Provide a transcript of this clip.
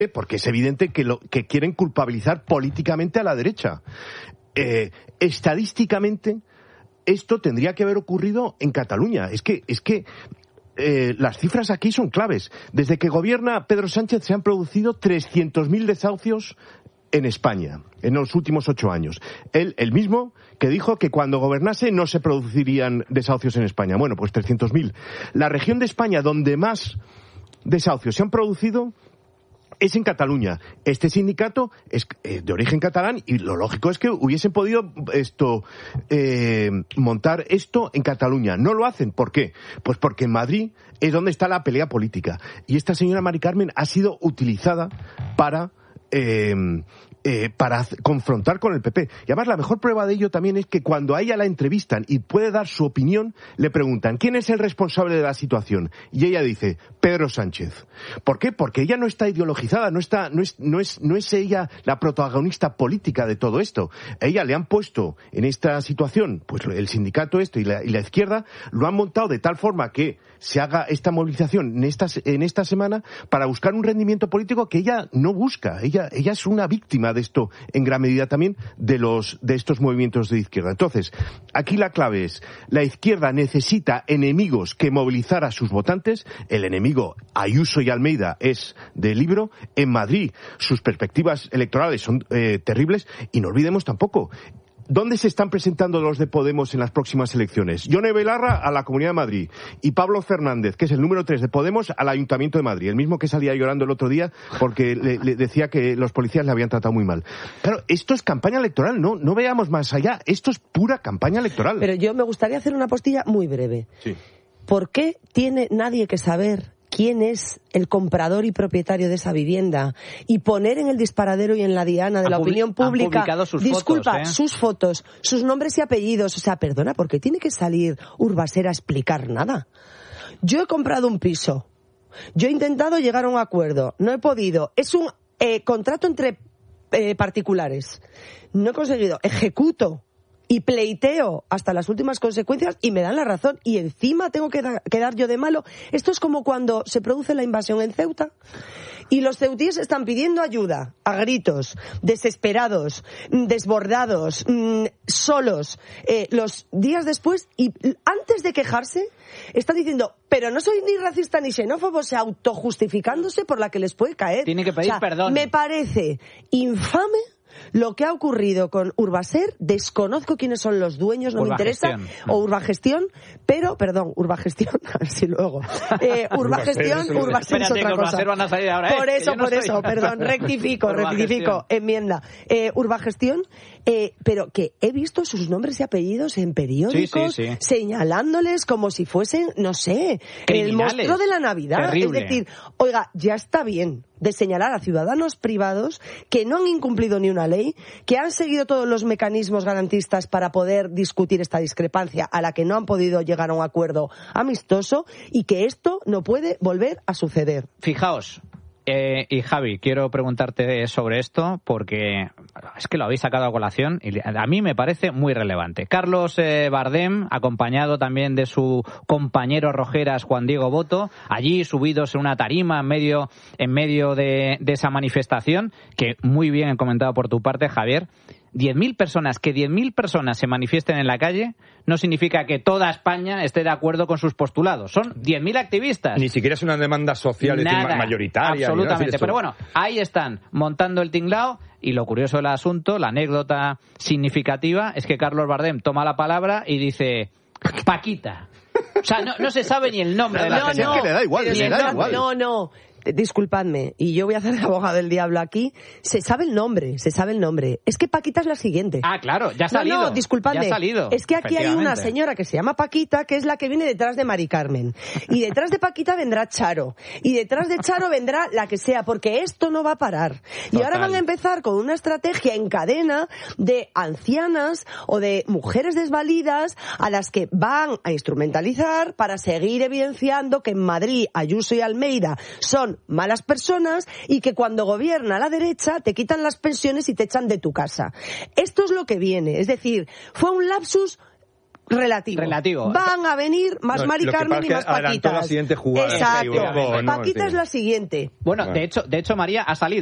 porque es evidente que quieren culpabilizar políticamente a la derecha. Estadísticamente, esto tendría que haber ocurrido en Cataluña. Es que las cifras aquí son claves. Desde que gobierna Pedro Sánchez se han producido 300.000 desahucios en España en los últimos 8 años. Él, el mismo que dijo que cuando gobernase no se producirían desahucios en España. Bueno, pues 300.000. La región de España donde más desahucios se han producido es en Cataluña. Este sindicato es de origen catalán y lo lógico es que hubiesen podido montar esto en Cataluña. No lo hacen. ¿Por qué? Pues porque en Madrid es donde está la pelea política. Y esta señora Mari Carmen ha sido utilizada para confrontar con el PP. Y además la mejor prueba de ello también es que cuando a ella la entrevistan y puede dar su opinión, le preguntan ¿quién es el responsable de la situación? Y ella dice Pedro Sánchez. ¿Por qué? Porque ella no está ideologizada, no es ella la protagonista política de todo esto. A ella le han puesto en esta situación, pues el sindicato y la izquierda lo han montado de tal forma que se haga esta movilización en esta semana para buscar un rendimiento político que ella no busca. Ella es una víctima de esto en gran medida también de estos movimientos de izquierda. Entonces, aquí la clave es, la izquierda necesita enemigos que movilizar a sus votantes. El enemigo Ayuso y Almeida es de libro. En Madrid sus perspectivas electorales son terribles y no olvidemos tampoco ¿dónde se están presentando los de Podemos en las próximas elecciones? Yone Belarra a la Comunidad de Madrid y Pablo Fernández, que es el número 3 de Podemos, al Ayuntamiento de Madrid. El mismo que salía llorando el otro día porque le decía que los policías le habían tratado muy mal. Claro, esto es campaña electoral, no veamos más allá. Esto es pura campaña electoral. Pero yo me gustaría hacer una postilla muy breve. Sí. ¿Por qué tiene nadie que saber quién es el comprador y propietario de esa vivienda y poner en el disparadero y en la diana de la opinión pública sus fotos, sus nombres y apellidos? O sea, perdona, ¿por qué tiene que salir Urbaser a explicar nada? Yo he comprado un piso, yo he intentado llegar a un acuerdo, no he podido, es un contrato entre particulares, no he conseguido, ejecuto y pleiteo hasta las últimas consecuencias y me dan la razón. Y encima tengo que dar yo de malo. Esto es como cuando se produce la invasión en Ceuta y los ceutíes están pidiendo ayuda a gritos, desesperados, desbordados, solos, los días después, y antes de quejarse están diciendo, pero no soy ni racista ni xenófobo, o sea, autojustificándose por la que les puede caer. Tiene que pedir perdón. Me parece infame lo que ha ocurrido con Urbaser. Desconozco quiénes son los dueños, no me interesa, o Urbagestión, pero, perdón, Urbagestión, a ver si luego. Urbagestión, Urbaser es otra cosa. Van a salir ahora, por eso, perdón, rectifico, enmienda. Urbagestión, pero que he visto sus nombres y apellidos en periódicos, sí. señalándoles como si fuesen, no sé, el monstruo de la Navidad. Terrible. Es decir, oiga, ya está bien de señalar a ciudadanos privados que no han incumplido ni una ley, que han seguido todos los mecanismos garantistas para poder discutir esta discrepancia a la que no han podido llegar a un acuerdo amistoso, y que esto no puede volver a suceder. Fijaos, y Javi, quiero preguntarte sobre esto porque es que lo habéis sacado a colación y a mí me parece muy relevante. Carlos Bardem, acompañado también de su compañero Rojeras Juan Diego Boto, allí subidos en una tarima en medio de esa manifestación, que muy bien comentado por tu parte, Javier. 10.000 personas, que 10.000 personas se manifiesten en la calle no significa que toda España esté de acuerdo con sus postulados. Son 10.000 activistas. Ni siquiera es una demanda social mayoritaria. Absolutamente. Pero bueno, ahí están montando el tinglao, y lo curioso del asunto, la anécdota significativa, es que Carlos Bardem toma la palabra y dice Paquita. O sea, no se sabe ni el nombre de la gente. Es que le da igual. No. Disculpadme, y yo voy a hacer el abogado del diablo aquí. Se sabe el nombre. Es que Paquita es la siguiente. Ah, claro, ya ha salido. No, disculpadme. Ya ha salido. Es que aquí hay una señora que se llama Paquita, que es la que viene detrás de Mari Carmen. Y detrás de Paquita vendrá Charo. Y detrás de Charo vendrá la que sea, porque esto no va a parar. Y ahora van a empezar con una estrategia en cadena de ancianas o de mujeres desvalidas a las que van a instrumentalizar para seguir evidenciando que en Madrid Ayuso y Almeida son malas personas y que cuando gobierna la derecha te quitan las pensiones y te echan de tu casa. Esto es lo que viene. Es decir, fue un lapsus relativo. Van a venir más Mari Carmen y más Paquita. La siguiente jugada. Exacto. Paquita es la siguiente. Bueno, de hecho, María, ha salido